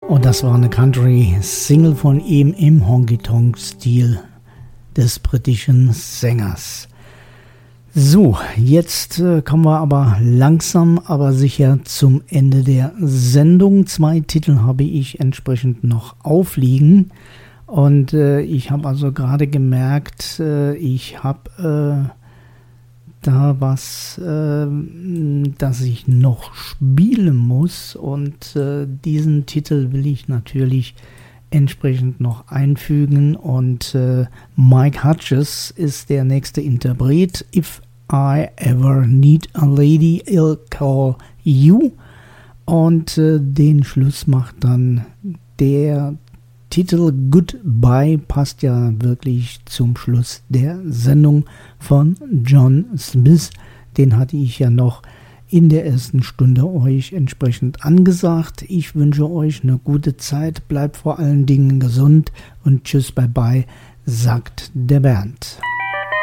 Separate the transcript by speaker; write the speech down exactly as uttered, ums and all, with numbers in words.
Speaker 1: Und das war eine Country-Single von ihm im Honky-Tonk-Stil des britischen Sängers. So, jetzt äh, kommen wir aber langsam, aber sicher zum Ende der Sendung. Zwei Titel habe ich entsprechend noch aufliegen. Und äh, ich habe also gerade gemerkt, äh, ich habe äh, da was, äh, das ich noch spielen muss. Und äh, diesen Titel will ich natürlich entsprechend noch einfügen. Und äh, Mike Hutchence ist der nächste Interpret. If I ever need a lady, I'll call you. Und äh, den Schluss macht dann der Titel Goodbye, passt ja wirklich zum Schluss der Sendung von John Smith. Den hatte ich ja noch in der ersten Stunde euch entsprechend angesagt. Ich wünsche euch eine gute Zeit, bleibt vor allen Dingen gesund und tschüss, bye bye, sagt der Bernd.